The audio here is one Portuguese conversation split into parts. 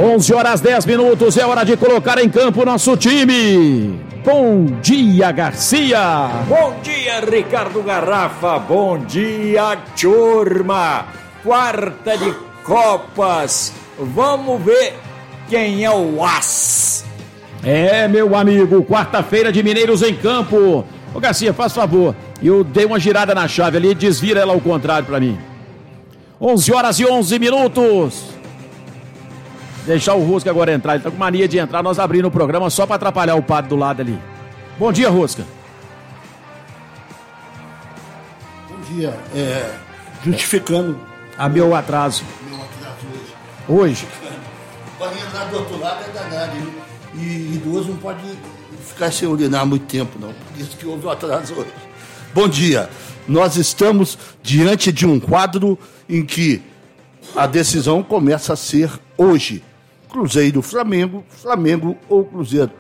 11h10, é hora de colocar em campo o nosso time. Bom dia, Garcia. Bom dia, Ricardo Garrafa. Bom dia, turma. Quarta de Copas. Vamos ver quem é o as. É, meu amigo, quarta-feira de Mineiros em campo. Ô, Garcia, faz favor. Eu dei uma girada na chave ali, desvira ela ao contrário pra mim. 11h11. Deixar o Rosca agora entrar, ele tá com mania de entrar, nós abrindo o programa só pra atrapalhar o padre do lado ali. Bom dia, Rosca. Bom dia, justificando meu atraso. Hoje. Para andar do outro lado é danado, hein? E idoso não pode ficar sem urinar muito tempo, não. Por isso que houve o atraso hoje. Bom dia, nós estamos diante de um quadro em que a decisão começa a ser hoje. Cruzeiro, Flamengo, Flamengo ou Cruzeiro.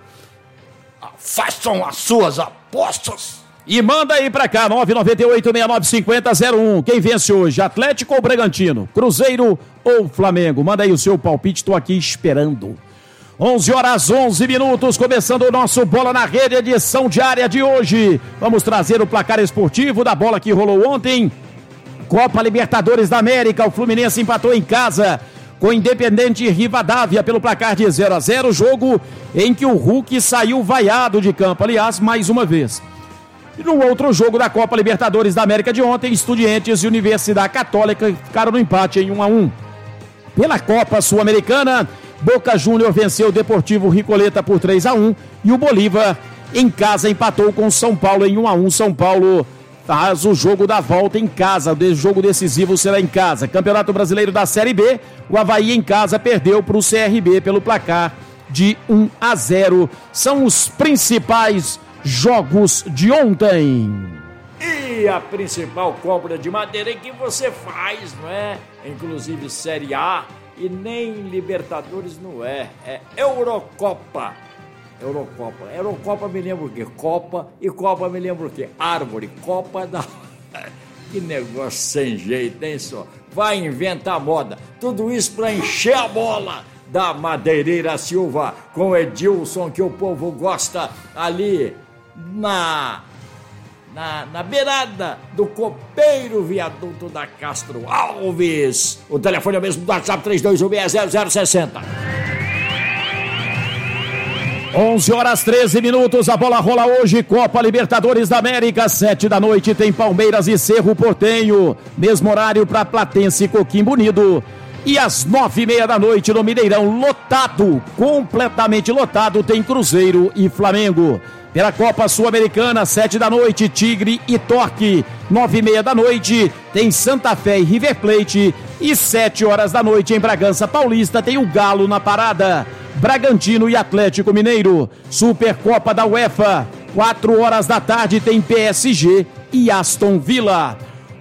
Façam as suas apostas. E manda aí pra cá, 998-6950-01. Quem vence hoje, Atlético ou Bragantino? Cruzeiro ou Flamengo? Manda aí o seu palpite, tô aqui esperando. 11h11, começando o nosso Bola na Rede, edição diária de hoje. Vamos trazer o placar esportivo da bola que rolou ontem. Copa Libertadores da América, o Fluminense empatou em casa com o Independente Rivadavia pelo placar de 0-0, jogo em que o Hulk saiu vaiado de campo, aliás, mais uma vez. E no outro jogo da Copa Libertadores da América de ontem, Estudiantes e Universidade Católica ficaram no empate em 1-1. Pela Copa Sul-Americana, Boca Júnior venceu o Deportivo Ricoleta por 3-1 e o Bolívar em casa empatou com o São Paulo em 1-1. São Paulo faz o jogo da volta em casa, o jogo decisivo será em casa. Campeonato Brasileiro da Série B, o Avaí em casa perdeu para o CRB pelo placar de 1-0. São os principais jogos de ontem. E a principal compra de madeira que você faz, não é? Inclusive Série A e nem Libertadores não é. É Eurocopa. Eurocopa me lembra o quê? Copa. E Copa me lembra o quê? Árvore. Copa da... Que negócio sem jeito, hein, só? Vai inventar moda. Tudo isso pra encher a bola da Madeireira Silva com Edilson, que o povo gosta ali na beirada do copeiro viaduto da Castro Alves. O telefone é o mesmo do WhatsApp, 32160060. 11h13, a bola rola hoje, Copa Libertadores da América, 19h tem Palmeiras e Cerro Porteño, mesmo horário para Platense e Coquimbo Unido. E às 9h30 no Mineirão, lotado, completamente lotado, tem Cruzeiro e Flamengo. Pela Copa Sul-Americana, 19h, Tigre e Torque. 9h30 tem Santa Fé e River Plate. E 7h em Bragança Paulista tem o Galo na parada. Bragantino e Atlético Mineiro. Supercopa da UEFA. 4h tem PSG e Aston Villa.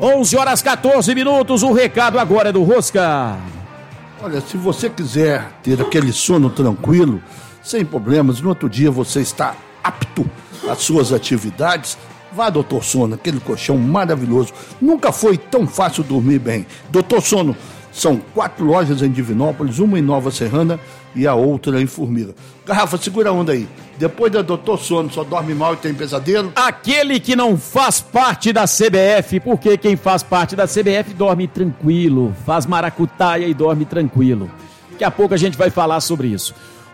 11h14, o recado agora é do Rosca. Olha, se você quiser ter aquele sono tranquilo, sem problemas, no outro dia você está apto às suas atividades, vá, Doutor Sono, aquele colchão maravilhoso. Nunca foi tão fácil dormir bem. Doutor Sono, são 4 lojas em Divinópolis, uma em Nova Serrana e a outra em Formiga. Garrafa, segura a onda aí. Depois da Doutor Sono, só dorme mal e tem pesadelo? Aquele que não faz parte da CBF, porque quem faz parte da CBF dorme tranquilo, faz maracutaia e dorme tranquilo. Daqui a pouco a gente vai falar sobre isso.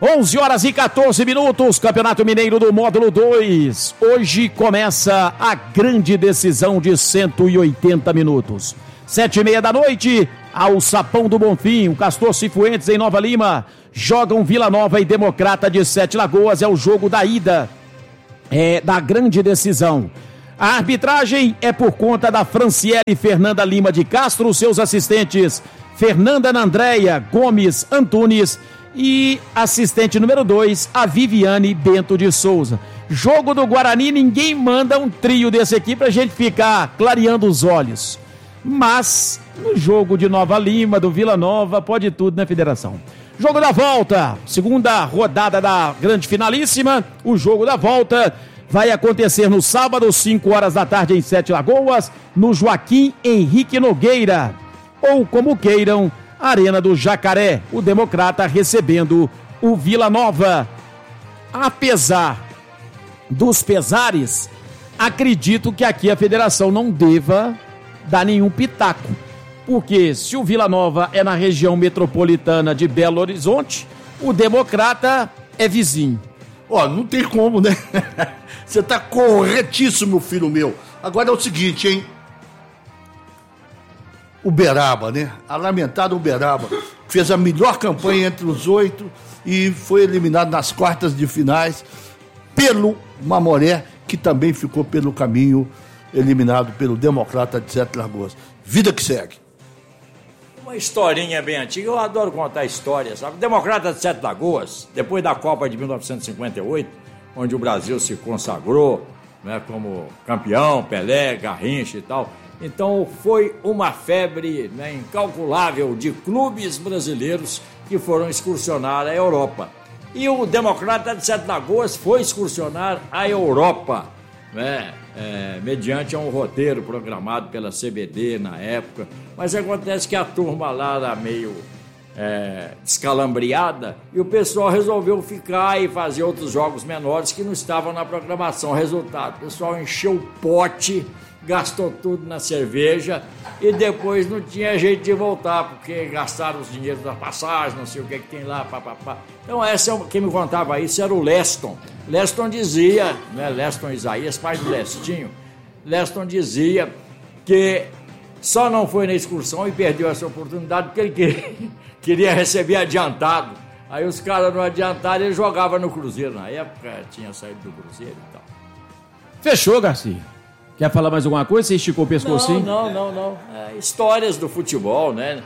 11h14, Campeonato Mineiro do Módulo 2. Hoje começa a grande decisão de 180 minutos. 7h30, ao Sapão do Bonfim, o Castor Cifuentes em Nova Lima, jogam Vila Nova e Democrata de Sete Lagoas, é o jogo da ida, da grande decisão. A arbitragem é por conta da Franciele Fernanda Lima de Castro, seus assistentes Fernanda Andréia Gomes Antunes e assistente número 2, a Viviane Bento de Souza. Jogo do Guarani, ninguém manda um trio desse aqui pra gente ficar clareando os olhos. Mas no jogo de Nova Lima, do Vila Nova, pode tudo, né, Federação? Jogo da volta, segunda rodada da grande finalíssima. O jogo da volta vai acontecer no sábado, 5h em Sete Lagoas, no Joaquim Henrique Nogueira. Ou como queiram, Arena do Jacaré, o Democrata recebendo o Vila Nova. Apesar dos pesares, acredito que aqui a federação não deva dar nenhum pitaco, porque se o Vila Nova é na região metropolitana de Belo Horizonte, o Democrata é vizinho. Não tem como, né? Você tá corretíssimo, filho meu. Agora é o seguinte, hein? Uberaba, né? A lamentada Uberaba fez a melhor campanha entre os 8 e foi eliminado nas quartas de finais pelo Mamoré, que também ficou pelo caminho, eliminado pelo Democrata de Sete Lagoas. Vida que segue. Uma historinha bem antiga, eu adoro contar histórias, sabe? O Democrata de Sete Lagoas, depois da Copa de 1958, onde o Brasil se consagrou, né, como campeão, Pelé, Garrincha e tal. Então foi uma febre, né, incalculável de clubes brasileiros que foram excursionar a Europa. E o Democrata de Sete Lagoas foi excursionar a Europa, né, mediante um roteiro programado pela CBD na época. Mas acontece que a turma lá era meio descalambriada e o pessoal resolveu ficar e fazer outros jogos menores que não estavam na programação. Resultado, o pessoal encheu o pote, gastou tudo na cerveja e depois não tinha jeito de voltar, porque gastaram os dinheiros da passagem, não sei o que tem lá, papapá. Então quem me contava isso era o Leston. Leston dizia, né, Leston Isaías, pai do Lestinho, Leston dizia que só não foi na excursão e perdeu essa oportunidade porque ele queria receber adiantado. Aí os caras não adiantaram e ele jogava no Cruzeiro. Na época tinha saído do Cruzeiro e tal. Fechou, Garcia. Quer falar mais alguma coisa? Você esticou o pescocinho? Não. Histórias do futebol, né?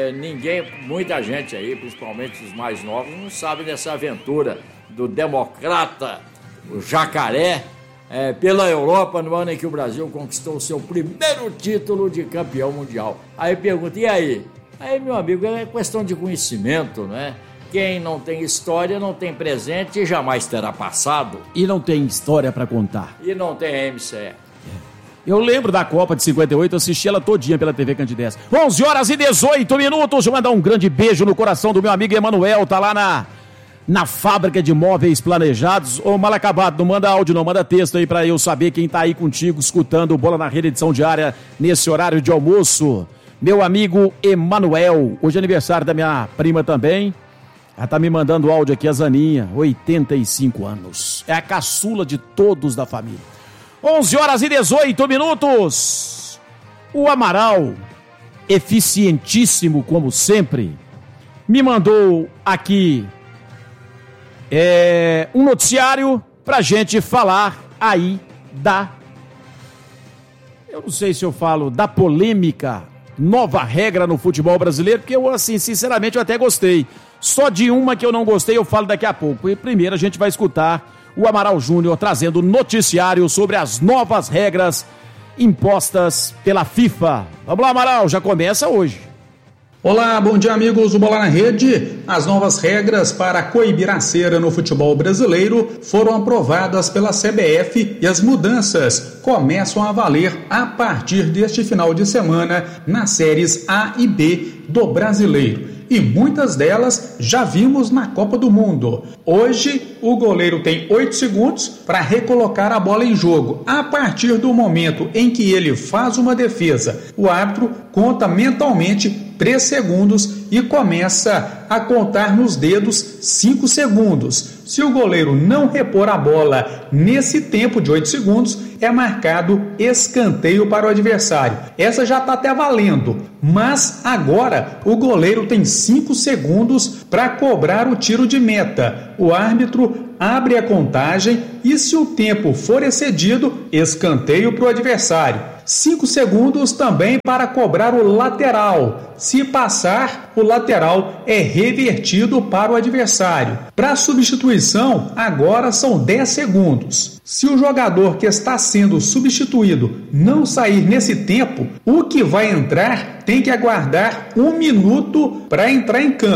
Muita gente aí, principalmente os mais novos, não sabe dessa aventura do Democrata, o Jacaré, pela Europa no ano em que o Brasil conquistou o seu primeiro título de campeão mundial. Aí pergunta, e aí? Aí, meu amigo, é questão de conhecimento, né? Quem não tem história não tem presente e jamais terá passado. E não tem história para contar. E não tem MCE. Eu lembro da Copa de 58, eu assisti ela todinha pela TV Candidez. 11h18. Deixa eu mandar um grande beijo no coração do meu amigo Emanuel, tá lá na fábrica de móveis planejados. Ô, mal acabado, não manda áudio não, manda texto aí pra eu saber quem tá aí contigo, escutando o Bola na Rede, edição diária, nesse horário de almoço. Meu amigo Emanuel, hoje é aniversário da minha prima também. Ela tá me mandando áudio aqui, a Zaninha, 85 anos. É a caçula de todos da família. 11h18. O Amaral, eficientíssimo como sempre, me mandou aqui um noticiário pra gente falar aí eu não sei se eu falo da polêmica nova regra no futebol brasileiro, porque eu, assim, sinceramente, eu até gostei. Só de uma que eu não gostei eu falo daqui a pouco. E primeiro a gente vai escutar o Amaral Júnior trazendo noticiário sobre as novas regras impostas pela FIFA. Vamos lá, Amaral, já começa hoje. Olá, bom dia, amigos do Bola na Rede. As novas regras para coibir a cera no futebol brasileiro foram aprovadas pela CBF e as mudanças começam a valer a partir deste final de semana nas séries A e B do Brasileiro. E muitas delas já vimos na Copa do Mundo. Hoje, o goleiro tem 8 segundos para recolocar a bola em jogo. A partir do momento em que ele faz uma defesa, o árbitro conta mentalmente 3 segundos e começa a contar nos dedos 5 segundos. Se o goleiro não repor a bola nesse tempo de 8 segundos, é marcado escanteio para o adversário. Essa já está até valendo, mas agora o goleiro tem 5 segundos para cobrar o tiro de meta. O árbitro abre a contagem e, se o tempo for excedido, escanteio para o adversário. 5 segundos também para cobrar o lateral. Se passar, o lateral é revertido para o adversário. Para substituição, agora são 10 segundos. Se o jogador que está sendo substituído não sair nesse tempo, o que vai entrar tem que aguardar 1 minuto para entrar em campo.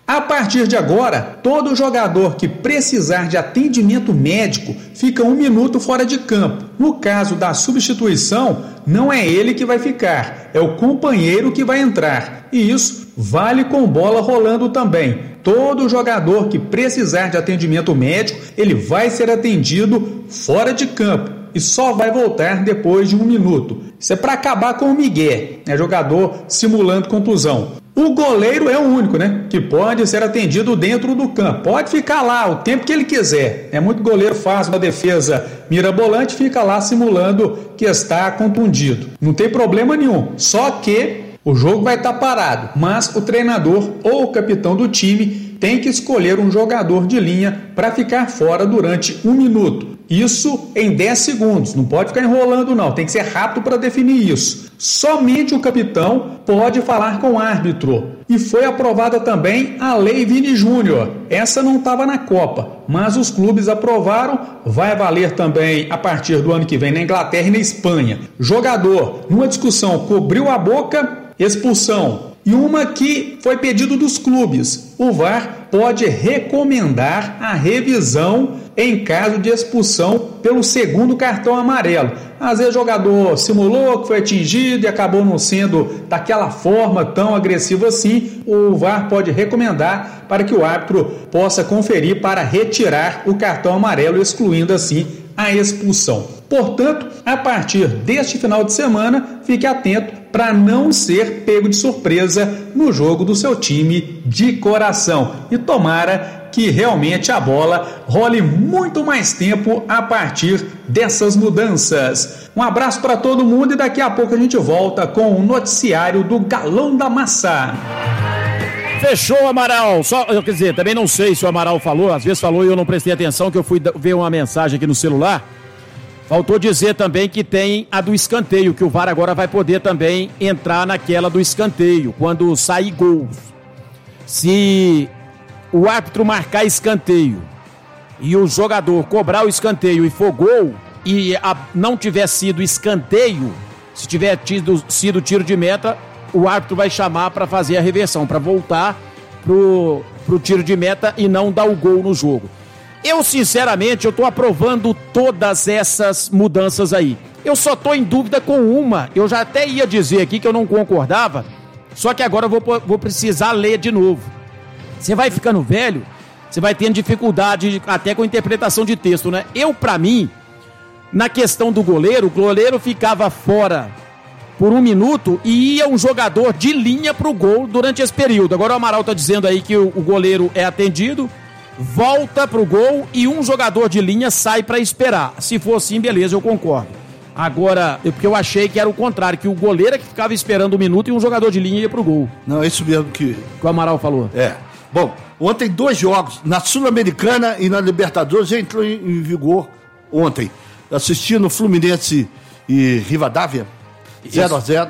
A partir de agora, todo jogador que precisar de atendimento médico fica 1 minuto fora de campo. No caso da substituição, não é ele que vai ficar, é o companheiro que vai entrar. E isso vale com bola rolando também. Todo jogador que precisar de atendimento médico, ele vai ser atendido fora de campo e só vai voltar depois de 1 minuto. Isso é para acabar com o migué, jogador simulando contusão. O goleiro é o único, que pode ser atendido dentro do campo. Pode ficar lá o tempo que ele quiser. Muito goleiro faz uma defesa mirabolante, fica lá simulando que está contundido. Não tem problema nenhum, só que o jogo vai estar parado, mas o treinador ou o capitão do time tem que escolher um jogador de linha para ficar fora durante 1 minuto. Isso em 10 segundos, não pode ficar enrolando não, tem que ser rápido para definir isso. Somente o capitão pode falar com o árbitro. E foi aprovada também a Lei Vini Júnior. Essa não estava na Copa, mas os clubes aprovaram, vai valer também a partir do ano que vem na Inglaterra e na Espanha. Jogador, numa discussão, cobriu a boca, expulsão. E uma que foi pedido dos clubes. O VAR pode recomendar a revisão em caso de expulsão pelo segundo cartão amarelo. Às vezes o jogador simulou que foi atingido e acabou não sendo daquela forma tão agressiva assim. O VAR pode recomendar para que o árbitro possa conferir para retirar o cartão amarelo, excluindo assim a expulsão. Portanto, a partir deste final de semana, fique atento para não ser pego de surpresa no jogo do seu time de coração. E tomara que realmente a bola role muito mais tempo a partir dessas mudanças. Um abraço para todo mundo e daqui a pouco a gente volta com o noticiário do Galão da Massa. Fechou, Amaral. Quer dizer, também não sei se o Amaral falou, às vezes falou e eu não prestei atenção, que eu fui ver uma mensagem aqui no celular. Faltou dizer também que tem a do escanteio, que o VAR agora vai poder também entrar naquela do escanteio, quando sair gols. Se o árbitro marcar escanteio e o jogador cobrar o escanteio e for gol, e não tiver sido escanteio, se tiver sido tiro de meta, o árbitro vai chamar para fazer a reversão, para voltar pro tiro de meta e não dar o gol no jogo. Eu, sinceramente, eu tô aprovando todas essas mudanças aí. Eu só tô em dúvida com uma. Eu já até ia dizer aqui que eu não concordava, só que agora eu vou precisar ler de novo. Você vai ficando velho, você vai tendo dificuldade até com interpretação de texto, né? Pra mim, na questão do goleiro, o goleiro ficava fora por 1 minuto e ia um jogador de linha pro gol durante esse período. Agora o Amaral tá dizendo aí que o goleiro é atendido, volta pro gol e um jogador de linha sai para esperar. Se for assim, beleza, eu concordo. Agora, porque eu achei que era o contrário, que o goleiro é que ficava esperando 1 minuto e um jogador de linha ia pro gol. Não, é isso mesmo que o Amaral falou. Bom, ontem 2 jogos, na Sul-Americana e na Libertadores, já entrou em vigor ontem. Assistindo Fluminense e Rivadavia, 0-0.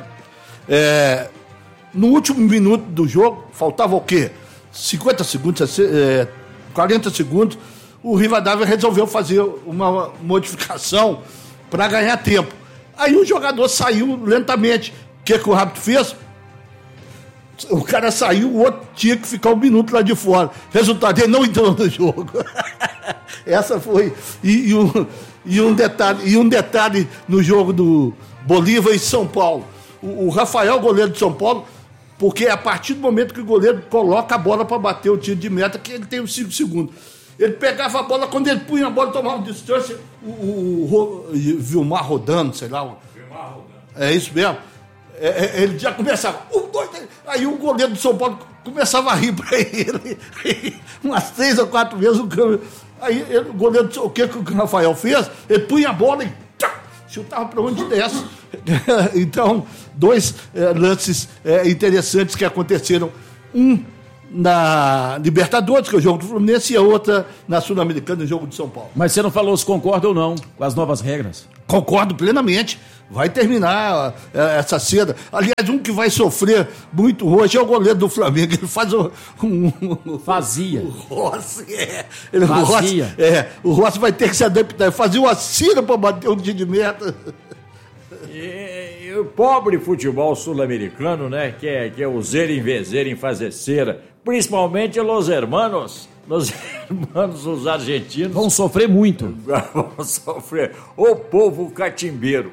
No último minuto do jogo, faltava o quê? 50 segundos, 40 segundos, o Rivadavia resolveu fazer uma modificação para ganhar tempo. Aí o jogador saiu lentamente. O que o árbitro fez? O cara saiu, o outro tinha que ficar 1 minuto lá de fora. Resultado, ele não entrou no jogo. Essa foi. E um detalhe no jogo do Bolívar e São Paulo. O Rafael, goleiro de São Paulo, porque é a partir do momento que o goleiro coloca a bola para bater o tiro de meta, que ele tem os 5 segundos. Ele pegava a bola, quando ele punha a bola, tomava distância, o Vilmar rodando, sei lá. Vilmar rodando. É isso mesmo. Ele já começava, 1, 2, 3. Aí o goleiro do São Paulo começava a rir para ele. Umas 3 ou 4 vezes o câmbio. Aí o goleiro, o que o Rafael fez? Ele punha a bola e chutava para onde desse. Então, 2 lances interessantes que aconteceram. Um na Libertadores, que é o jogo do Fluminense, e a outra na Sul-Americana, o jogo de São Paulo. Mas você não falou se concorda ou não com as novas regras? Concordo plenamente. Vai terminar essa seda. Aliás, um que vai sofrer muito hoje é o goleiro do Flamengo. Ele faz Fazia. O Rossi, o Rossi vai ter que se adaptar. Fazer uma cera para bater um tiro de meta. E o pobre futebol sul-americano, né? Que é o zero em vez, zero em fazer cera. principalmente os hermanos os argentinos. Vão sofrer muito. Vão sofrer. O povo catimbeiro.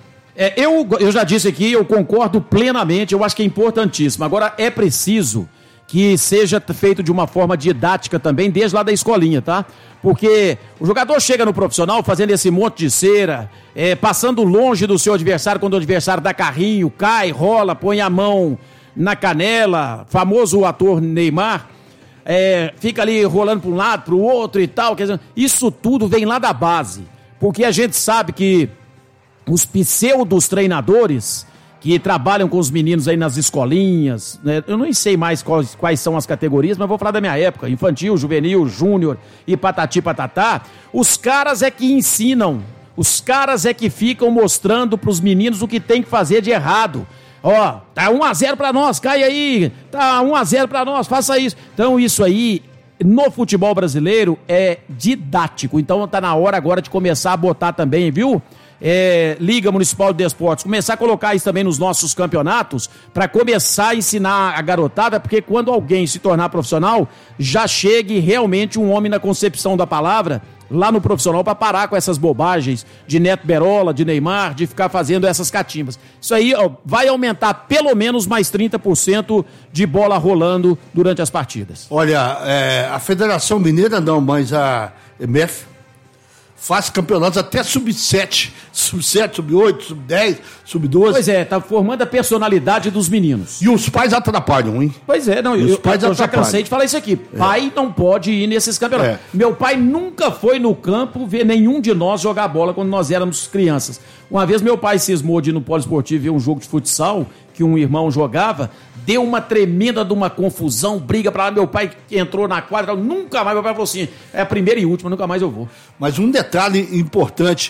Eu já disse aqui, eu concordo plenamente, eu acho que é importantíssimo. Agora, é preciso que seja feito de uma forma didática também, desde lá da escolinha, tá? Porque o jogador chega no profissional fazendo esse monte de cera, passando longe do seu adversário, quando o adversário dá carrinho, cai, rola, põe a mão na canela, famoso ator Neymar, fica ali rolando para um lado, para o outro e tal. Quer dizer, isso tudo vem lá da base, porque a gente sabe que os pseudos treinadores que trabalham com os meninos aí nas escolinhas, né? Eu não sei mais quais são as categorias, mas vou falar da minha época, infantil, juvenil, júnior e patati patatá. Os caras é que ensinam, os caras é que ficam mostrando pros meninos o que tem que fazer de errado. Ó, tá 1-0 pra nós, cai aí, tá 1-0 pra nós, faça isso. Então isso aí, no futebol brasileiro, é didático, então tá na hora agora de começar a botar também, viu? Liga Municipal de Desportos, começar a colocar isso também nos nossos campeonatos, para começar a ensinar a garotada, porque quando alguém se tornar profissional, já chegue realmente um homem na concepção da palavra, lá no profissional, para parar com essas bobagens de Neto Berola, de Neymar, de ficar fazendo essas catimbas. Isso aí, ó, vai aumentar pelo menos mais 30% de bola rolando durante as partidas. Olha, a Federação Mineira não, mas a MF faz campeonatos até sub-7, sub-8, sub-10, sub-12. Pois tá formando a personalidade dos meninos. E os pais atrapalham, hein? Pois é, não, eu já cansei de falar isso aqui. Pai não pode ir nesses campeonatos. Meu pai nunca foi no campo ver nenhum de nós jogar bola quando nós éramos crianças. Uma vez meu pai cismou de ir no poliesportivo ver um jogo de futsal que um irmão jogava, deu uma tremenda de uma confusão, briga pra lá, meu pai entrou na quadra, nunca mais, meu pai falou assim, é a primeira e última, nunca mais eu vou. Mas um detalhe importante,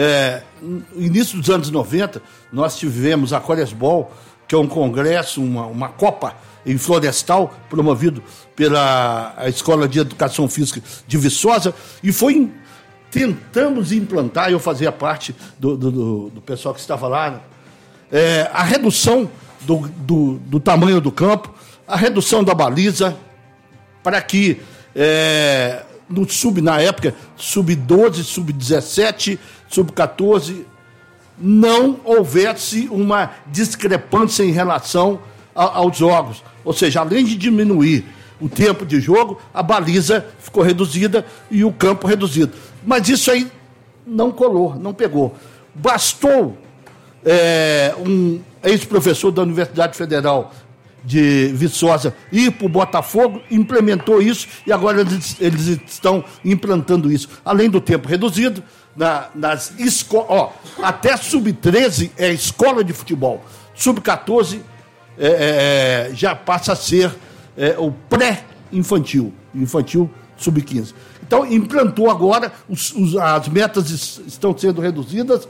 no início dos anos 90, nós tivemos a Coresbol, que é um congresso, uma Copa em Florestal, promovido pela Escola de Educação Física de Viçosa, e tentamos implantar, eu fazia parte do pessoal que estava lá, né? A redução do tamanho do campo, a redução da baliza, para que na época, sub-12, sub-17, sub-14, não houvesse uma discrepância em relação aos jogos. Ou seja, além de diminuir o tempo de jogo, a baliza ficou reduzida e o campo reduzido. Mas isso aí não colou, não pegou. Bastou um ex-professor da Universidade Federal de Viçosa ir para o Botafogo, implementou isso e agora eles estão implantando isso. Além do tempo reduzido, nas escolas, até sub-13 é escola de futebol, sub-14 já passa a ser o pré-infantil, infantil sub-15. Então, implantou agora, as metas estão sendo reduzidas,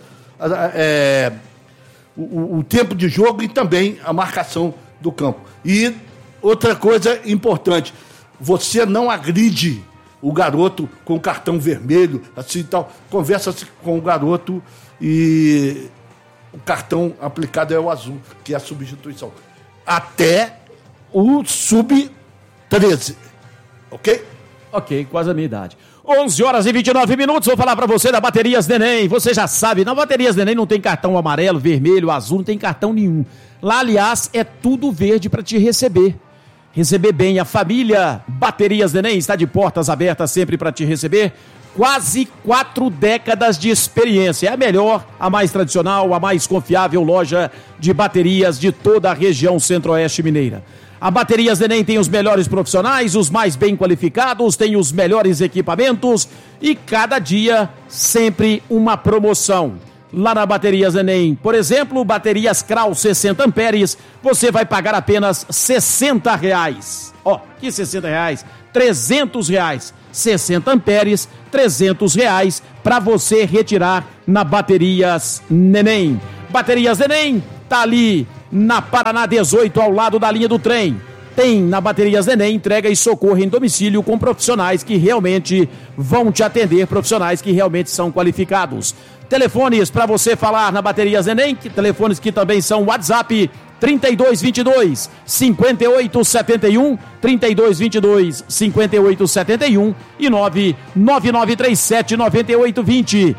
o tempo de jogo e também a marcação do campo. E outra coisa importante, você não agride o garoto com cartão vermelho, assim e tal. Conversa-se com o garoto e o cartão aplicado é o azul, que é a substituição. Até o sub-13, ok? Ok, quase a minha idade. 11h29, vou falar pra você da Baterias Neném. Você já sabe, na Baterias Neném não tem cartão amarelo, vermelho, azul, não tem cartão nenhum. Lá, aliás, é tudo verde pra te receber. Receber bem a família. Baterias Neném está de portas abertas sempre pra te receber. Quase 4 décadas de experiência. É a melhor, a mais tradicional, a mais confiável loja de baterias de toda a região centro-oeste mineira. A Baterias Neném tem os melhores profissionais, os mais bem qualificados, tem os melhores equipamentos e cada dia sempre uma promoção. Lá na Baterias Neném, por exemplo, baterias Kraus 60 amperes, você vai pagar apenas R$60. Que R$60? R$300. 60 amperes, R$300 para você retirar na Baterias Neném. Baterias Neném tá ali na Paraná 18, ao lado da linha do trem. Tem na Baterias Neném entrega e socorro em domicílio com profissionais que realmente vão te atender, profissionais que realmente são qualificados. Telefones para você falar na Baterias Neném, telefones que também são WhatsApp, 3222 5871, 3222 5871 e 99937 9820.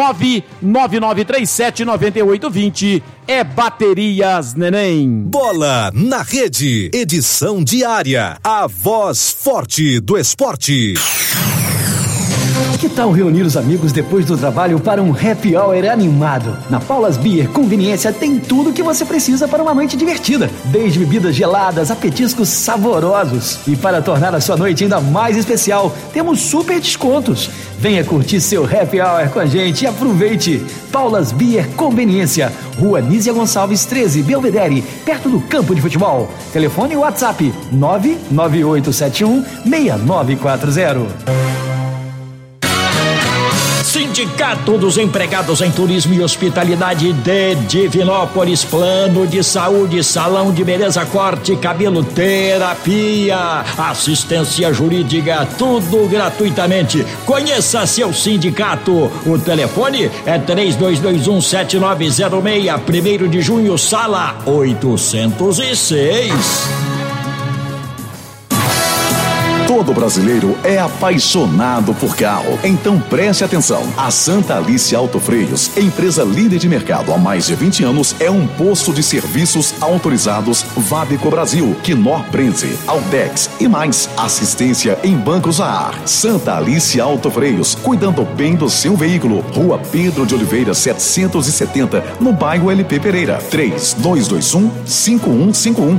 99937 9820 é Baterias Neném. Bola na Rede, edição diária, a voz forte do esporte. Que tal reunir os amigos depois do trabalho para um happy hour animado? Na Paulas Beer Conveniência tem tudo o que você precisa para uma noite divertida, desde bebidas geladas a petiscos saborosos. E para tornar a sua noite ainda mais especial, temos super descontos. Venha curtir seu happy hour com a gente e aproveite. Paulas Beer Conveniência, Rua Nízia Gonçalves 13, Belvedere, perto do campo de futebol. Telefone e WhatsApp 99871 6940. Sindicato dos Empregados em Turismo e Hospitalidade de Divinópolis, plano de saúde, salão de beleza, corte, cabelo, terapia, assistência jurídica, tudo gratuitamente. Conheça seu sindicato. O telefone é 32217906, 1º de junho, sala 806. Todo brasileiro é apaixonado por carro. Então preste atenção. A Santa Alice Autofreios, empresa líder de mercado há mais de 20 anos, é um posto de serviços autorizados Vabico Brasil, Knorr Prenze, Altex e mais. Assistência em bancos a ar. Santa Alice Autofreios, cuidando bem do seu veículo. Rua Pedro de Oliveira 770, no bairro LP Pereira. 3221-5151.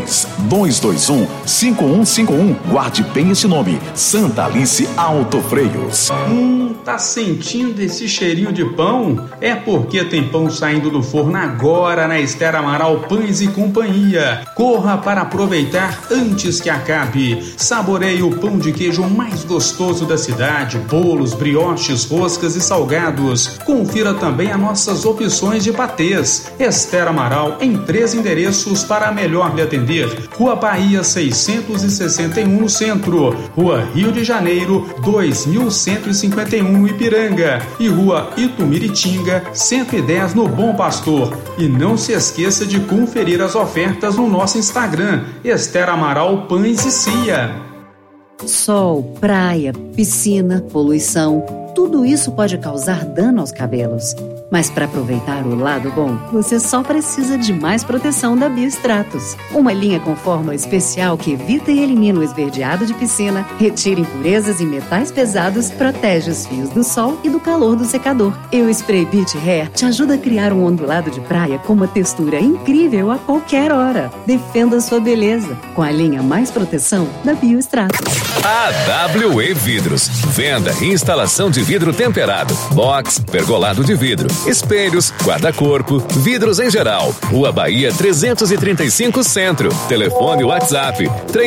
3221-5151. Guarde bem esse nome, Santa Alice Autofreios. Tá sentindo esse cheirinho de pão? É porque tem pão saindo do forno agora na Esther Amaral Pães e Companhia. Corra para aproveitar antes que acabe. Saboreie o pão de queijo mais gostoso da cidade, bolos, brioches, roscas e salgados. Confira também as nossas opções de patês. Esther Amaral em 3 endereços para melhor lhe atender. Rua Bahia 661 no centro, Rua Rio de Janeiro 2151 no Ipiranga e Rua Itumiritinga 110 no Bom Pastor. E não se esqueça de conferir as ofertas no nosso Instagram, Esther Amaral Pães e Cia. Sol, praia, piscina, poluição, tudo isso pode causar dano aos cabelos. Mas para aproveitar o lado bom, você só precisa de mais proteção da Biostratos. Uma linha com fórmula especial que evita e elimina o esverdeado de piscina, retira impurezas e metais pesados, protege os fios do sol e do calor do secador. E o Spray Beach Hair te ajuda a criar um ondulado de praia com uma textura incrível a qualquer hora. Defenda sua beleza com a linha mais proteção da Biostratos. AWE Vidros. Venda e instalação de vidro temperado, box, pergolado de vidro, espelhos, guarda-corpo, vidros em geral. Rua Bahia 335 Centro. Telefone WhatsApp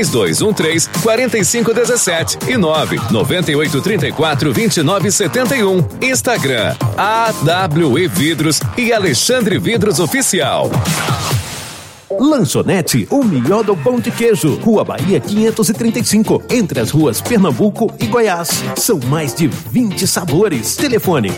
3213-4517 e 99834-2971. Instagram AWE Vidros e Alexandre Vidros Oficial. Lanchonete O Melhor do Pão de Queijo, Rua Bahia 535, entre as ruas Pernambuco e Goiás. São mais de 20 sabores. Telefone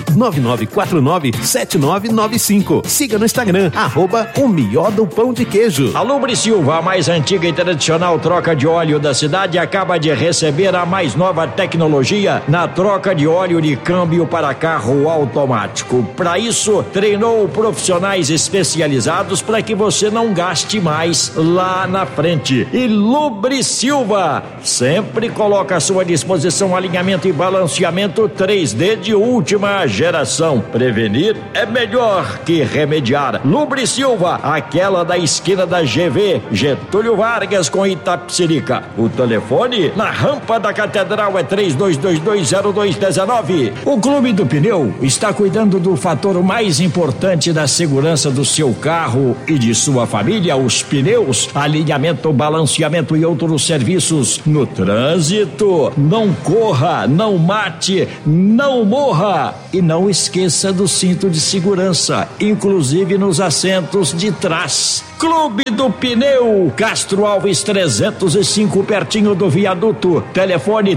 99949-7995. Siga no Instagram, @O Melhor do Pão de Queijo. A Lubre Silva, a mais antiga e tradicional troca de óleo da cidade, acaba de receber a mais nova tecnologia na troca de óleo de câmbio para carro automático. Para isso, treinou profissionais especializados para que você não gaste mais lá na frente. E Lubre Silva sempre coloca à sua disposição alinhamento e balanceamento 3D de última geração. Prevenir é melhor que remediar. Lubre Silva, aquela da esquina da GV, Getúlio Vargas com Itapecerica. O telefone na rampa da Catedral é 32220219. O Clube do Pneu está cuidando do fator mais importante da segurança do seu carro e de sua família, os pneus, alinhamento, balanceamento e outros serviços no trânsito. Não corra, não mate, não morra e não esqueça do cinto de segurança, inclusive nos assentos de trás. Clube do Pneu, Castro Alves 305, pertinho do viaduto. Telefone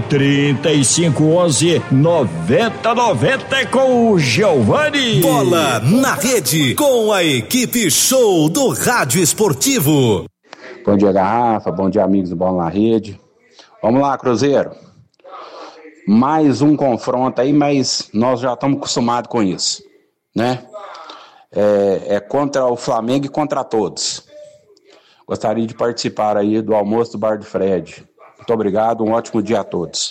3511-9090 com o Giovanni. Bola na Rede, com a equipe show do Rádio Esportivo. Bom dia, Garrafa. Bom dia, amigos do Bola na Rede. Vamos lá, Cruzeiro. Mais um confronto aí, mas nós já estamos acostumados com isso, né? É contra o Flamengo e contra todos. Gostaria de participar aí do almoço do Bar do Fred. Muito obrigado, um ótimo dia a todos.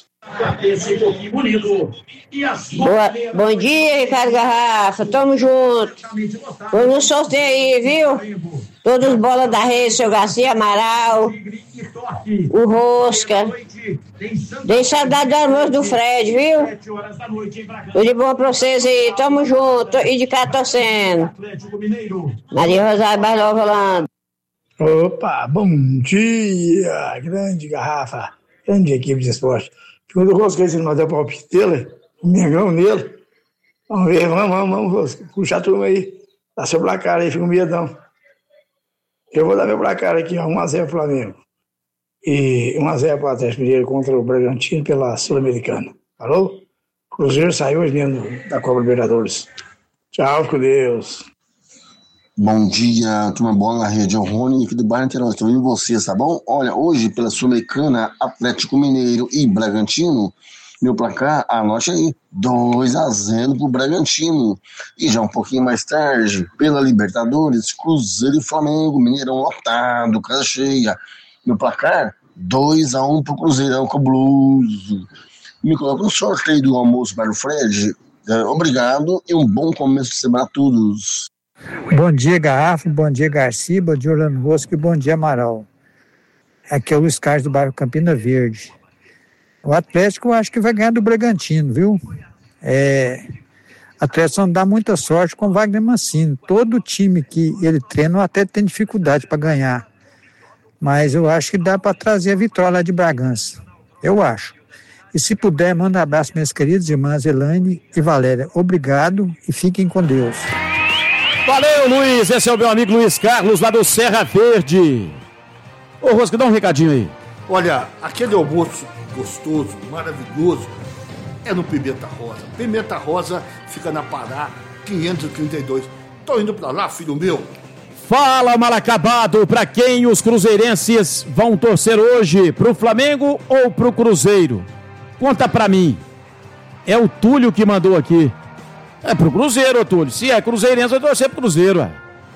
Bom dia, Ricardo Garrafa, tamo junto. Foi no sorteio aí, viu? Todos bola da rede, seu Garcia Amaral, o Rosca. Dei saudade do almoço do Fred, viu? Tudo de bom pra vocês aí, tamo junto e de cá torcendo. Maria Rosário Barlova Holanda. Opa, bom dia, grande Garrafa, grande equipe de esporte. Quando o Rosca disse que nós deu palpite dele, o Mengão nele, vamos ver, vamos, Rosca, puxa a turma aí, dá seu placar aí, fica um medão. Eu vou dar meu placar aqui, 1-0 Flamengo. E 1-0 para o Atlético Mineiro contra o Bragantino pela Sul-Americana. Falou? Cruzeiro saiu hoje dentro da Copa Libertadores. Tchau, com Deus. Bom dia, turma Bola na Rede, é o Rony aqui do bairro Niterói, estou vendo vocês, tá bom? Olha, hoje pela Sul-Americana, Atlético Mineiro e Bragantino, meu placar, anote aí, 2-0 pro Bragantino. E já um pouquinho mais tarde, pela Libertadores, Cruzeiro e Flamengo, Mineirão lotado, casa cheia. Meu placar, 2-1 pro Cruzeirão cabuloso. Me coloca no sorteio do almoço para o Fred. Obrigado e um bom começo de semana a todos. Bom dia, Garrafa, bom dia, Garcia, bom dia, Orlando Rosco e bom dia, Amaral. Aqui é o Luiz Carlos do bairro Campina Verde. O Atlético eu acho que vai ganhar do Bragantino, viu? Atlético não dá muita sorte com o Wagner Mancini. Todo time que ele treina até tem dificuldade para ganhar. Mas eu acho que dá para trazer a vitória lá de Bragança. Eu acho. E se puder, manda um abraço minhas queridas irmãs Elaine e Valéria. Obrigado e fiquem com Deus. Valeu, Luiz. Esse é o meu amigo Luiz Carlos, lá do Serra Verde. Ô, Rosca, dá um recadinho aí. Olha, aquele almoço gostoso, maravilhoso, é no Pimenta Rosa. Pimenta Rosa fica na Pará, 532. Tô indo pra lá, filho meu. Fala, mal acabado, pra quem os cruzeirenses vão torcer hoje? Pro Flamengo ou pro Cruzeiro? Conta pra mim. É o Túlio que mandou aqui. É pro Cruzeiro, Túlio. Se é cruzeirense, vai torcer pro Cruzeiro.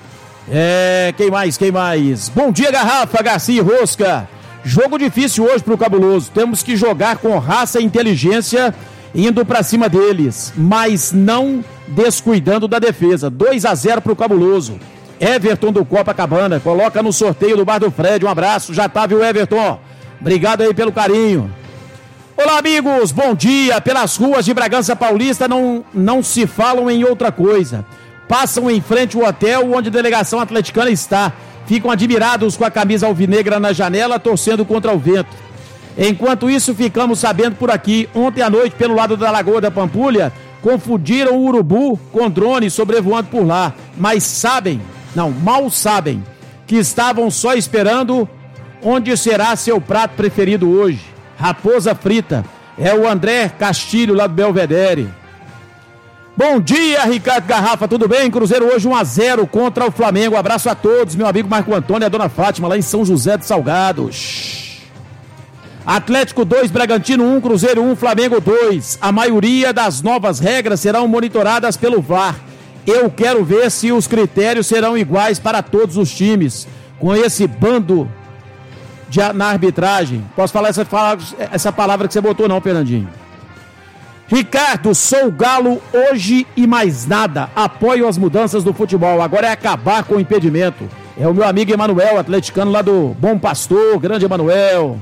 Quem mais? Bom dia, Garrafa, Garcia e Rosca. Jogo difícil hoje pro Cabuloso. Temos que jogar com raça e inteligência, indo pra cima deles, mas não descuidando da defesa. 2-0 pro Cabuloso. Everton do Copacabana, coloca no sorteio do Bar do Fred. Um abraço, já tá, viu, Everton? Obrigado aí pelo carinho. Olá, amigos, bom dia. Pelas ruas de Bragança Paulista não se falam em outra coisa. Passam em frente ao hotel onde a delegação atleticana está. Ficam admirados com a camisa alvinegra na janela, torcendo contra o vento. Enquanto isso, ficamos sabendo por aqui, ontem à noite, pelo lado da Lagoa da Pampulha, confundiram o urubu com drone sobrevoando por lá. Mas mal sabem, que estavam só esperando onde será seu prato preferido hoje. Raposa frita. É o André Castilho, lá do Belvedere. Bom dia, Ricardo Garrafa, tudo bem? Cruzeiro hoje 1-0 contra o Flamengo. Abraço a todos, meu amigo Marco Antônio e a dona Fátima, lá em São José dos Salgados. Atlético 2, Bragantino 1, Cruzeiro 1, Flamengo 2. A maioria das novas regras serão monitoradas pelo VAR. Eu quero ver se os critérios serão iguais para todos os times. Com esse bando na arbitragem. Posso falar essa palavra que você botou não, Fernandinho? Ricardo, sou galo hoje e mais nada. Apoio as mudanças do futebol. Agora é acabar com o impedimento. É o meu amigo Emanuel, atleticano lá do Bom Pastor. Grande Emanuel.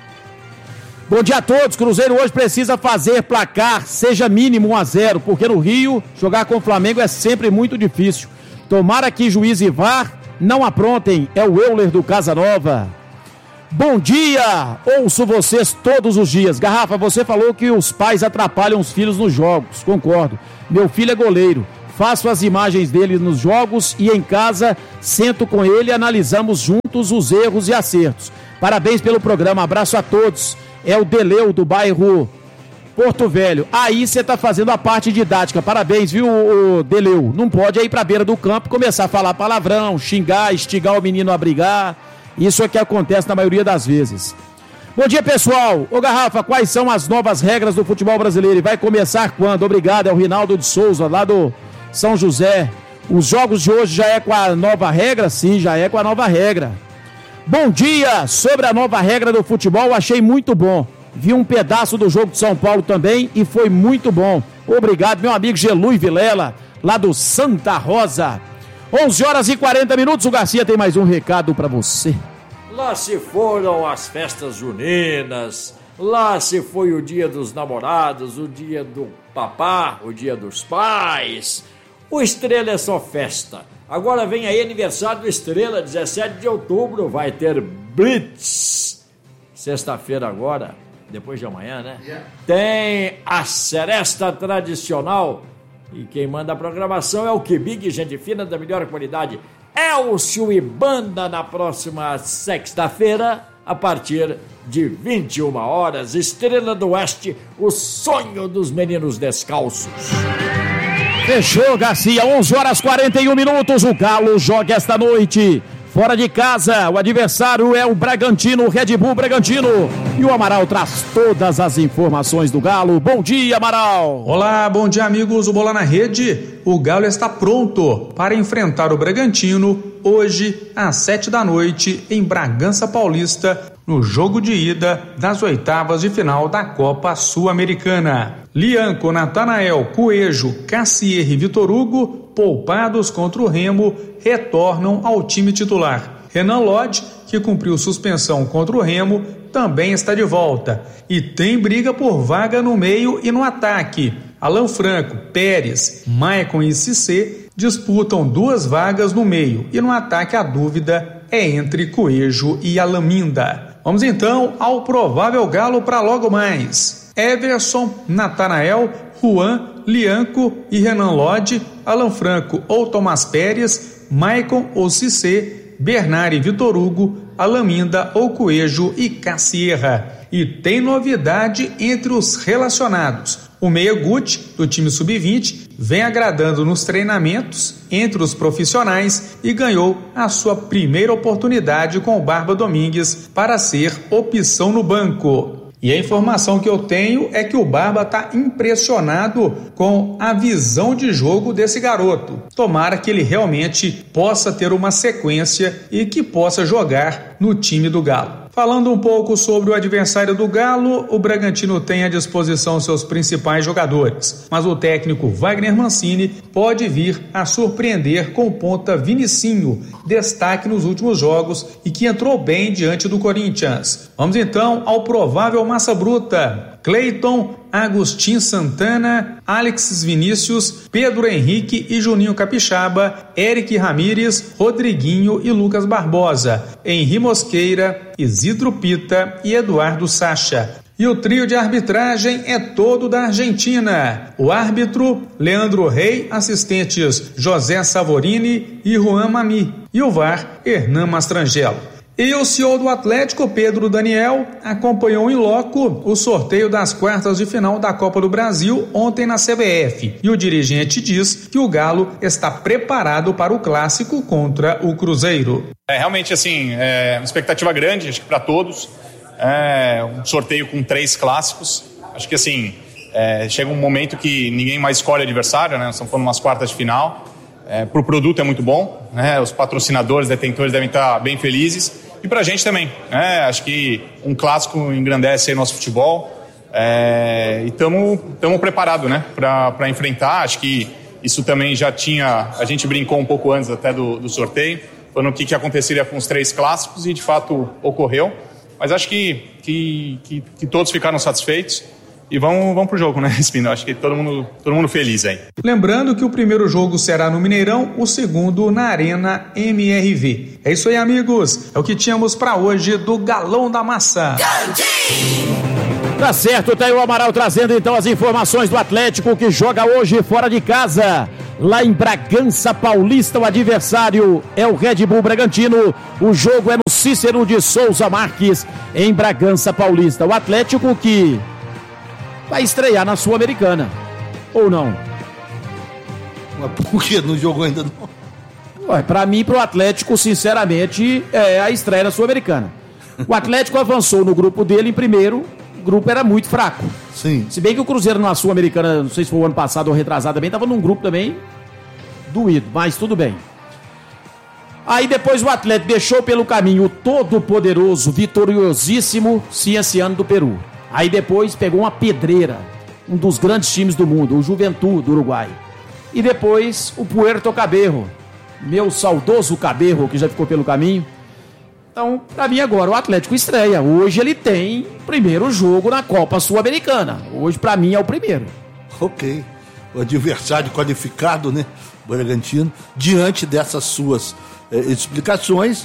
Bom dia a todos. Cruzeiro hoje precisa fazer placar, seja mínimo 1-0, porque no Rio, jogar com o Flamengo é sempre muito difícil. Tomara que juiz e VAR não aprontem. É o Euler do Casa Nova. Bom dia! Ouço vocês todos os dias. Garrafa, você falou que os pais atrapalham os filhos nos jogos. Concordo. Meu filho é goleiro. faço as imagens dele nos jogos e em casa sento com ele e analisamos juntos os erros e acertos. Parabéns pelo programa, abraço a todos. É o Deleu do bairro Porto Velho. Aí você tá fazendo a parte didática, parabéns, viu, Deleu? Não pode ir pra beira do campo e começar a falar palavrão, xingar, instigar o menino a brigar. Isso é que acontece na maioria das vezes. Bom dia, pessoal. Ô Garrafa, quais são as novas regras do futebol brasileiro e vai começar quando? Obrigado, é o Rinaldo de Souza, lá do São José. Os jogos de hoje já é com a nova regra? Sim, já é com a nova regra. Bom dia, sobre a nova regra do futebol, achei muito bom. Vi um pedaço do jogo de São Paulo também e foi muito bom. Obrigado, meu amigo Gelui Vilela, lá do Santa Rosa. 11h40, o Garcia tem mais um recado pra você. Lá se foram as festas juninas, lá se foi o dia dos namorados, o dia do papá, o dia dos pais. O Estrela é só festa. Agora vem aí aniversário do Estrela, 17 de outubro, vai ter Blitz. Sexta-feira agora, depois de amanhã, né? Tem a seresta tradicional e quem manda a programação é o Kibig, gente fina da melhor qualidade. Elcio e Banda na próxima sexta-feira, a partir de 21 horas. Estrela do Oeste, o sonho dos meninos descalços. Fechou, Garcia, 11h41, o Galo joga esta noite. Fora de casa, o adversário é o Bragantino, o Red Bull Bragantino. E o Amaral traz todas as informações do Galo. Bom dia, Amaral. Olá, bom dia, amigos do Bola na Rede. O Galo está pronto para enfrentar o Bragantino hoje às 19h em Bragança Paulista, no jogo de ida das oitavas de final da Copa Sul-Americana. Lianco, Natanael, Coelho, Cassier e Vitor Hugo, poupados contra o Remo, retornam ao time titular. Renan Lodge, que cumpriu suspensão contra o Remo, também está de volta. E tem briga por vaga no meio e no ataque. Alan Franco, Pérez, Maicon e Cissé disputam 2 vagas no meio. E no ataque a dúvida é entre Coelho e Alaminda. Vamos então ao provável Galo para logo mais. Everson, Natanael, Juan, Lianco e Renan Lodge, Alan Franco ou Tomás Pérez, Maicon ou Cissé, Bernard e Vitor Hugo, Alaminda ou Coelho e Cassierra. E tem novidade entre os relacionados. O meia Guti, do time sub-20, vem agradando nos treinamentos entre os profissionais e ganhou a sua primeira oportunidade com o Barba Domingues para ser opção no banco. E a informação que eu tenho é que o Barba está impressionado com a visão de jogo desse garoto. Tomara que ele realmente possa ter uma sequência e que possa jogar no time do Galo. Falando um pouco sobre o adversário do Galo, o Bragantino tem à disposição seus principais jogadores, mas o técnico Wagner Mancini pode vir a surpreender com o ponta Vinicinho, destaque nos últimos jogos e que entrou bem diante do Corinthians. Vamos então ao provável massa bruta. Cleiton, Agostinho Santana, Alex Vinícius, Pedro Henrique e Juninho Capixaba, Eric Ramírez, Rodriguinho e Lucas Barbosa, Henri Mosqueira, Isidro Pita e Eduardo Sacha. E o trio de arbitragem é todo da Argentina. O árbitro, Leandro Rey, assistentes José Savorini e Juan Mami. E o VAR, Hernan Mastrangelo. E o CEO do Atlético, Pedro Daniel, acompanhou em loco o sorteio das quartas de final da Copa do Brasil ontem na CBF. E o dirigente diz que o Galo está preparado para o clássico contra o Cruzeiro. Realmente, assim, uma expectativa grande, acho que para todos. Um sorteio com 3 clássicos. Acho que, assim, chega um momento que ninguém mais escolhe adversário, né? Nós estamos falando umas quartas de final. Para o produto é muito bom, né? Os patrocinadores, detentores devem estar bem felizes. E para a gente também, né? Acho que um clássico engrandece aí nosso futebol. E estamos preparados, né? Para enfrentar. Acho que isso também já tinha... A gente brincou um pouco antes até do sorteio, falando o que aconteceria com os 3 clássicos e de fato ocorreu. Mas acho que todos ficaram satisfeitos. E vamos pro jogo, né, Espino? Acho que todo mundo feliz aí. Lembrando que o primeiro jogo será no Mineirão, o segundo na Arena MRV. É isso aí, amigos. É o que tínhamos para hoje do Galão da Massa. Tá certo, tá aí o Amaral trazendo então as informações do Atlético que joga hoje fora de casa. lá em Bragança Paulista. O adversário é o Red Bull Bragantino. O jogo é no Cícero de Souza Marques, em Bragança Paulista. O Atlético que vai estrear na Sul-Americana, ou não? Por que não jogou ainda não? Para mim, pro Atlético, sinceramente, é a estreia na Sul-Americana. O Atlético avançou no grupo dele em primeiro, o grupo era muito fraco. Sim. Se bem que o Cruzeiro na Sul-Americana, não sei se foi o ano passado ou retrasado também, estava num grupo também doído, mas tudo bem. Aí depois o Atlético deixou pelo caminho o todo-poderoso, vitoriosíssimo Cienciano do Peru. Aí depois pegou uma pedreira, um dos grandes times do mundo, o Juventud do Uruguai. E depois o Puerto Cabello, meu saudoso Cabello, que já ficou pelo caminho. Então, pra mim agora, o Atlético estreia. Hoje ele tem o primeiro jogo na Copa Sul-Americana. Hoje, pra mim, é o primeiro. Ok. O adversário qualificado, né? Bragantino. Diante dessas suas explicações,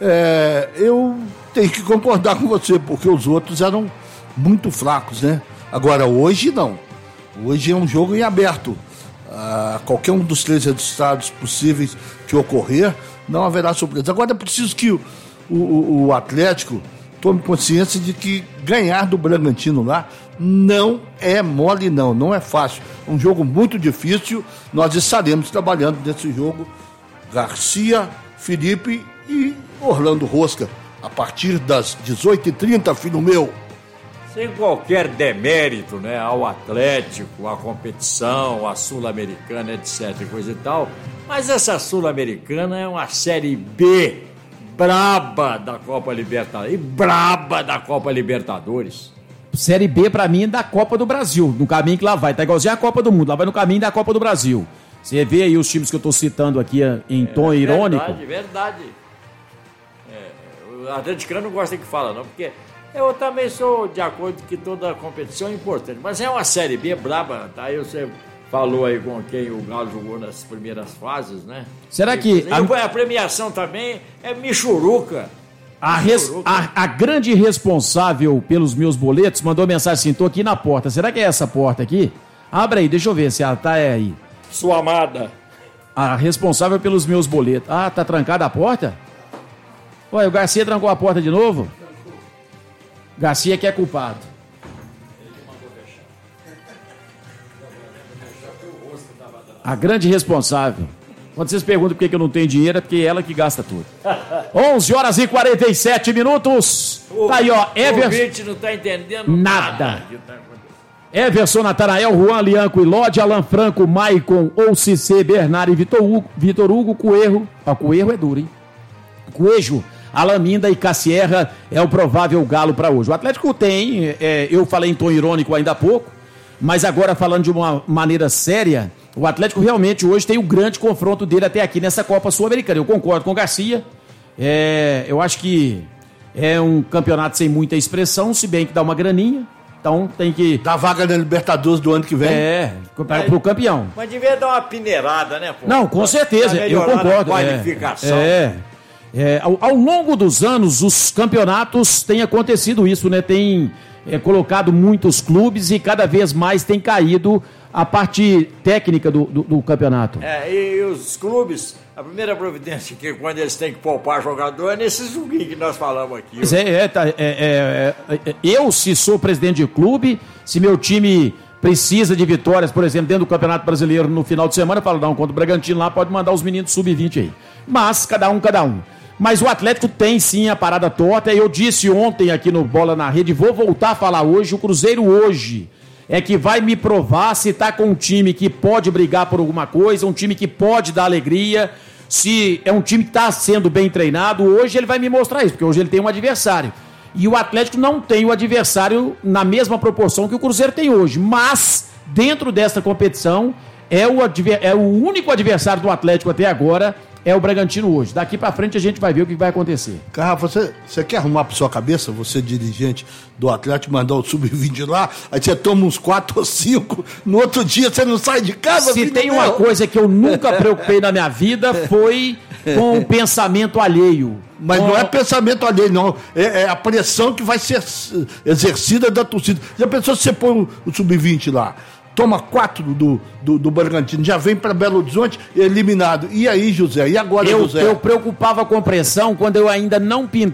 eu tenho que concordar com você, porque os outros eram muito fracos, né? Agora, hoje não. Hoje é um jogo em aberto. Qualquer um dos 3 resultados possíveis que ocorrer, não haverá surpresa. Agora é preciso que o Atlético tome consciência de que ganhar do Bragantino lá não é mole, não é fácil. É um jogo muito difícil. Nós estaremos trabalhando nesse jogo Garcia, Felipe e Orlando Rosca a partir das 18h30, filho meu. Sem qualquer demérito, né, ao Atlético, à competição, à Sul-Americana, etc, coisa e tal, mas essa Sul-Americana é uma Série B braba da Copa Libertadores e braba da Copa Libertadores. Série B pra mim é da Copa do Brasil, no caminho que lá vai, tá igualzinho a Copa do Mundo, lá vai no caminho da Copa do Brasil. Você vê aí os times que eu tô citando aqui em tom irônico. Verdade. O atleticano não gosta que fala não, porque eu também sou de acordo que toda competição é importante, mas é uma Série B braba, tá? Aí você falou aí com quem o Galo jogou nas primeiras fases, né? Será que... A premiação também é michuruca. A grande responsável pelos meus boletos mandou mensagem assim, tô aqui na porta, será que é essa porta aqui? Abre aí, deixa eu ver se ela tá aí. Sua amada. A responsável pelos meus boletos. Ah, tá trancada a porta? Ué, o Garcia trancou a porta de novo? Garcia que é culpado. A grande responsável. Quando vocês perguntam por que eu não tenho dinheiro, é porque é ela que gasta tudo. 11h47. Tá aí, ó. Everson. O não tá entendendo nada. Everson, Natanael, Juan, Lianco, Ilode, Alan Franco, Maicon, Oucicê, Bernardo e Vitor Hugo, Coelho. Ó, Coelho é duro, hein? Coelho, Alaminda e Cassierra é o provável galo para hoje. O Atlético tem, eu falei em tom irônico ainda há pouco, mas agora falando de uma maneira séria, o Atlético realmente hoje tem o grande confronto dele até aqui nessa Copa Sul-Americana. Eu concordo com o Garcia, eu acho que é um campeonato sem muita expressão, se bem que dá uma graninha, então tem que... Dá vaga na Libertadores do ano que vem. Pro campeão. Mas devia dar uma peneirada, né? Pô? Não, com certeza, eu concordo. Qualificação. Ao longo dos anos, os campeonatos têm acontecido isso, né? Tem colocado muitos clubes e cada vez mais tem caído a parte técnica do campeonato. E os clubes, a primeira providência que quando eles têm que poupar jogador é nesses joguinhos que nós falamos aqui. Eu, se sou presidente de clube, se meu time precisa de vitórias, por exemplo, dentro do Campeonato Brasileiro no final de semana, eu falo, não, contra o Bragantino lá, pode mandar os meninos sub-20 aí. Mas, cada um. Mas o Atlético tem sim a parada torta. Eu disse ontem aqui no Bola na Rede, vou voltar a falar hoje, o Cruzeiro hoje é que vai me provar se tá com um time que pode brigar por alguma coisa, um time que pode dar alegria, se é um time que está sendo bem treinado. Hoje ele vai me mostrar isso, porque hoje ele tem um adversário. E o Atlético não tem o adversário na mesma proporção que o Cruzeiro tem hoje. Mas, dentro dessa competição, é o único adversário do Atlético até agora, é o Bragantino hoje. Daqui pra frente a gente vai ver o que vai acontecer. Garrafa, você quer arrumar pra sua cabeça, você dirigente do Atlético, mandar o sub-20 lá, aí você toma uns 4 ou 5, no outro dia você não sai de casa? Se tem uma coisa que eu nunca preocupei na minha vida, foi com o pensamento alheio. Mas não é pensamento alheio, não. É a pressão que vai ser exercida da torcida. Já pensou se você põe o sub-20 lá? toma 4 do Bragantino, já vem para Belo Horizonte eliminado. E aí, José? E agora, José? Eu preocupava com pressão quando eu ainda não pintei